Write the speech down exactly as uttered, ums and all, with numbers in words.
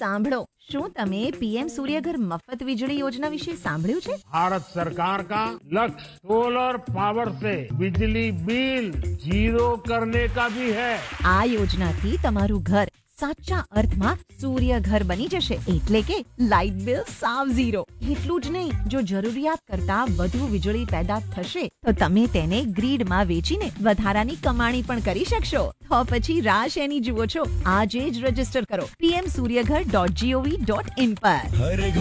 સાંભળો, શું તમે પીએમ સૂર્યઘર મફત વીજળી યોજના વિશે સાંભળ્યું છે? भारत सरकार का लक्ष्य सोलर पावर से बिजली बिल जीरो करने का भी है। આ યોજનાથી તમારું ઘર સાચા અર્થમાં સૂર્ય ઘર બની જશે, એટલે કે લાઇટ બિલ સાવ ઝીરો. એટલું જ નહીં, જો જરૂરિયાત કરતા વધુ વીજળી પેદા થશે તો તમે તેને ગ્રીડમાં વેચીને વધારાની કમાણી પણ કરી શકશો. તો પછી રાહ શેની જુઓ છો? આજે જ રજીસ્ટર કરો PM Suryaghar dot GOV dot in પર. हर